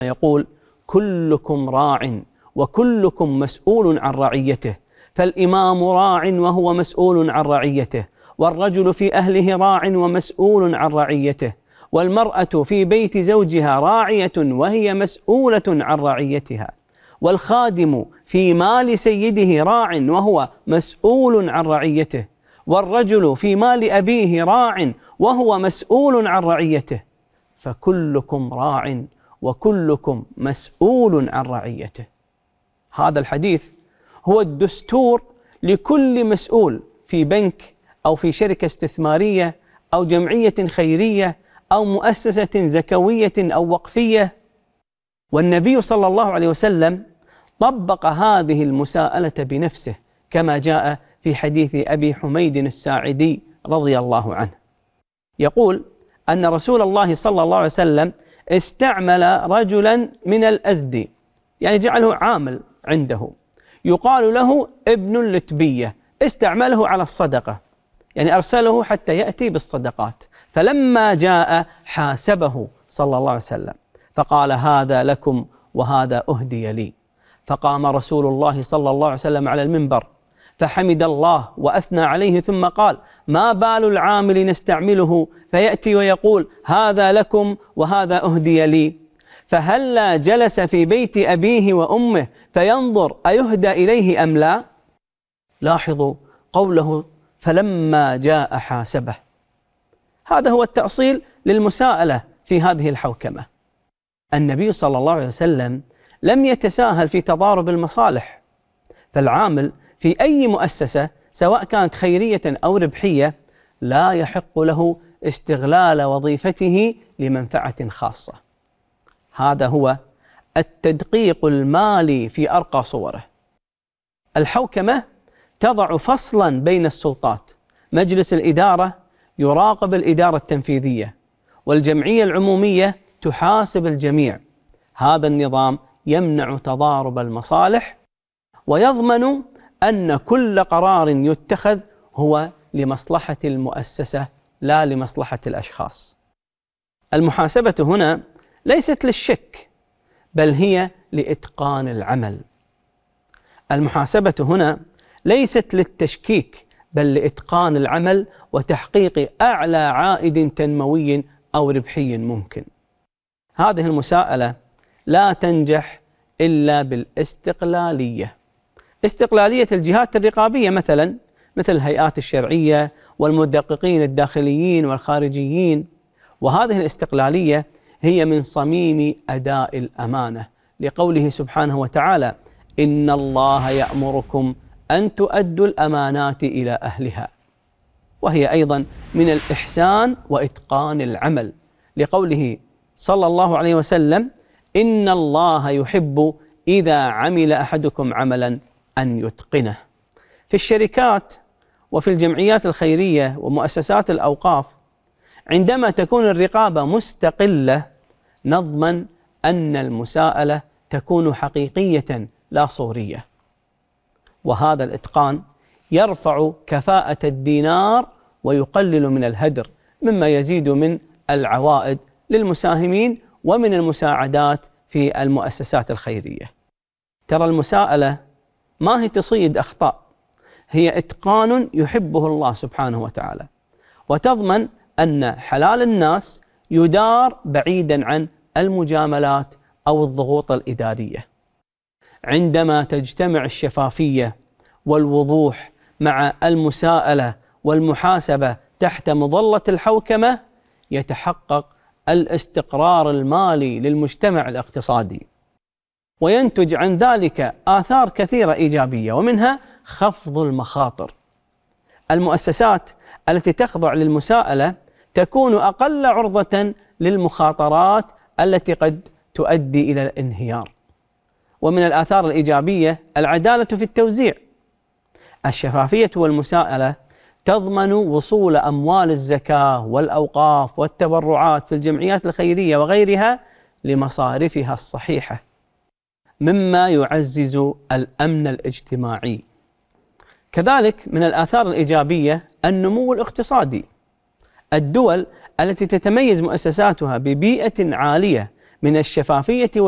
يقول: كلكم راع وكلكم مسؤول عن رعيته، فالإمام راع وهو مسؤول عن رعيته، والرجل في أهله راع ومسؤول عن رعيته، والمرأة في بيت زوجها راعية وهي مسؤولة عن رعيتها، والخادم في مال سيده راع وهو مسؤول عن رعيته، والرجل في مال أبيه راع وهو مسؤول عن رعيته، فكلكم راع وكلكم مسؤول عن رعيته. هذا الحديث هو الدستور لكل مسؤول في بنك أو في شركة استثمارية أو جمعية خيرية أو مؤسسة زكوية أو وقفية. والنبي صلى الله عليه وسلم طبق هذه المساءلة بنفسه كما جاء في حديث أبي حميد الساعدي رضي الله عنه، يقول أن رسول الله صلى الله عليه وسلم استعمل رجلا من الأزدي، يعني جعله عامل عنده، يقال له ابن اللتبية، استعمله على الصدقة، يعني أرسله حتى يأتي بالصدقات، فلما جاء حاسبه صلى الله عليه وسلم فقال: هذا لكم وهذا أهدي لي. فقام رسول الله صلى الله عليه وسلم على المنبر فحمد الله وأثنى عليه، ثم قال: ما بال العامل نستعمله فيأتي ويقول: هذا لكم وهذا أهدي لي؟ فهلا جلس في بيت أبيه وأمه فينظر أيهدى إليه أم لا؟ لاحظوا قوله: فلما جاء حاسبه. هذا هو التأصيل للمساءلة في هذه الحوكمة. النبي صلى الله عليه وسلم لم يتساهل في تضارب المصالح، فالعامل في أي مؤسسة سواء كانت خيرية أو ربحية لا يحق له استغلال وظيفته لمنفعة خاصة. هذا هو التدقيق المالي في أرقى صوره. الحوكمة تضع فصلا بين السلطات، مجلس الإدارة يراقب الإدارة التنفيذية، والجمعية العمومية تحاسب الجميع. هذا النظام يمنع تضارب المصالح ويضمن أن كل قرار يتخذ هو لمصلحة المؤسسة لا لمصلحة الأشخاص. المحاسبة هنا ليست للشك بل هي لإتقان العمل. المحاسبة هنا ليست للتشكيك بل لإتقان العمل وتحقيق أعلى عائد تنموي أو ربحي ممكن. هذه المساءلة لا تنجح إلا بالاستقلالية، استقلالية الجهات الرقابية مثل الهيئات الشرعية والمدققين الداخليين والخارجيين. وهذه الاستقلالية هي من صميم أداء الأمانة، لقوله سبحانه وتعالى: إن الله يأمركم أن تؤدوا الأمانات إلى أهلها. وهي أيضا من الإحسان وإتقان العمل، لقوله صلى الله عليه وسلم: إن الله يحب إذا عمل أحدكم عملا أن يتقنه. في الشركات وفي الجمعيات الخيرية ومؤسسات الأوقاف عندما تكون الرقابة مستقلة نضمن أن المساءلة تكون حقيقية لا صورية، وهذا الإتقان يرفع كفاءة الدينار ويقلل من الهدر، مما يزيد من العوائد للمساهمين ومن المساعدات في المؤسسات الخيرية. ترى المساءلة ما هي تصيد أخطاء، هي إتقان يحبه الله سبحانه وتعالى، وتضمن أن حلال الناس يدار بعيدا عن المجاملات أو الضغوط الإدارية. عندما تجتمع الشفافية والوضوح مع المساءلة والمحاسبة تحت مظلة الحوكمة يتحقق الاستقرار المالي للمجتمع الاقتصادي، وينتج عن ذلك آثار كثيرة إيجابية، ومنها خفض المخاطر. المؤسسات التي تخضع للمساءلة تكون أقل عرضة للمخاطرات التي قد تؤدي إلى الانهيار. ومن الآثار الإيجابية العدالة في التوزيع. الشفافية والمساءلة تضمن وصول أموال الزكاة والأوقاف والتبرعات في الجمعيات الخيرية وغيرها لمصارفها الصحيحة، مما يعزز الأمن الاجتماعي. كذلك من الآثار الإيجابية النمو الاقتصادي. الدول التي تتميز مؤسساتها ببيئة عالية من الشفافية